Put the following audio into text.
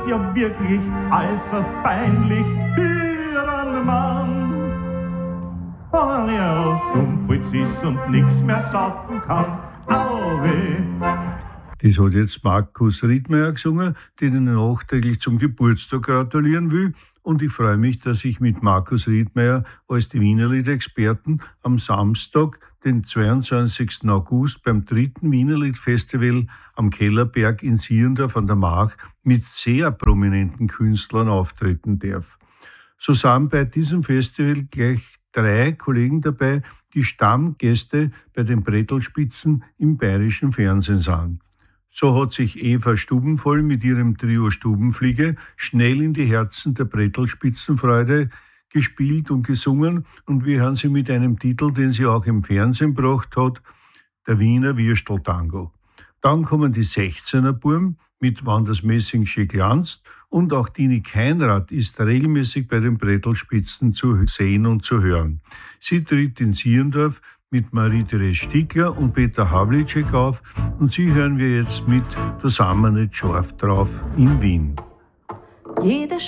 ja wirklich äußerst peinlich für einen Mann. Wenn er aus Dummholz ist und nichts mehr saufen kann, auweh. Das hat jetzt Markus Riedmeier gesungen, den ich nachträglich zum Geburtstag gratulieren will. Und ich freue mich, dass ich mit Markus Riedmeier als die Wienerlied-Experten am Samstag, den 22. August, beim 3. Wienerlied-Festival am Kellerberg in Sierndorf an der Mach mit sehr prominenten Künstlern auftreten darf. So sind bei diesem Festival gleich 3 Kollegen dabei, die Stammgäste bei den Brettelspitzen im bayerischen Fernsehen sind. So hat sich Eva Stubenvoll mit ihrem Trio Stubenfliege schnell in die Herzen der Brettelspitzenfreude gespielt und gesungen, und wir hören sie mit einem Titel, den sie auch im Fernsehen gebracht hat, der Wiener Würsteltango. Dann kommen die 16er Burm mit Wann das Messing schön glanzt, und auch Dini Keinrad ist regelmäßig bei den Brettelspitzen zu sehen und zu hören. Sie tritt in Sierndorf mit Marie-Therese Stickler und Peter Havlicek auf, und sie hören wir jetzt mit Da sind wir nicht scharf drauf in Wien. Jeder